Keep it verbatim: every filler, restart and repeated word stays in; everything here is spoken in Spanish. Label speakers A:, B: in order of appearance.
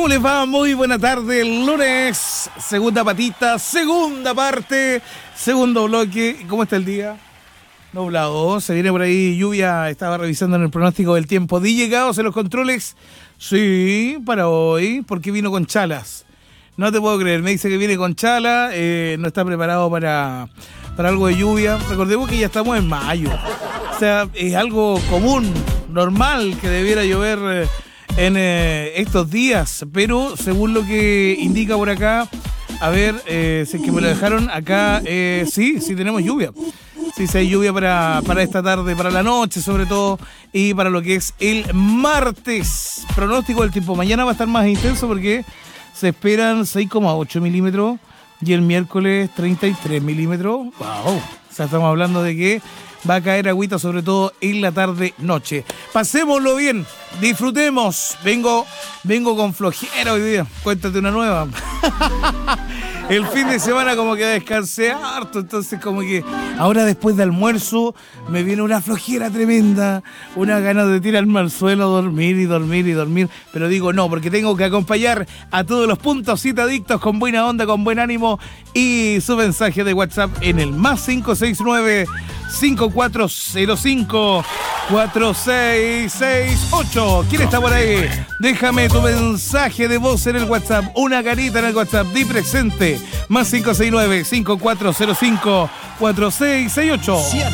A: ¿Cómo les va? Muy buena tarde, lunes, segunda patita, segunda parte, segundo bloque. ¿Cómo está el día? Nublado, se viene por ahí lluvia, estaba revisando en el pronóstico del tiempo. ¿Di llegados en los controles? Sí, para hoy, porque vino con chalas. No te puedo creer, me dice que viene con chala, eh, no está preparado para, para algo de lluvia. Recordemos que ya estamos en mayo, o sea, es algo común, normal que debiera llover eh, en eh, estos días, pero según lo que indica por acá, a ver, eh, si es que me lo dejaron acá, eh, sí, sí tenemos lluvia. Sí, sí hay lluvia para, para esta tarde, para la noche sobre todo, y para lo que es el martes. Pronóstico del tiempo, mañana va a estar más intenso porque se esperan seis coma ocho milímetros y el miércoles treinta y tres milímetros. ¡Wow! O sea, estamos hablando de que va a caer agüita sobre todo en la tarde-noche. Pasémoslo bien, disfrutemos. Vengo, vengo con flojera hoy día. Cuéntate una nueva. El fin de semana como que descansé harto, entonces como que ahora después de almuerzo me viene una flojera tremenda, una ganas de tirarme al suelo, dormir y dormir y dormir, pero digo no, porque tengo que acompañar a todos los puntos citadictos con buena onda, con buen ánimo y su mensaje de WhatsApp en el más cinco seis nueve, cinco cuatro cero cinco, cuatro seis seis ocho. ¿Quién está por ahí? Déjame tu mensaje de voz en el WhatsApp, una carita en el WhatsApp, di presente. Más cinco seis nueve, cinco cuatro cero cinco, cuatro seis seis ocho.
B: Cian,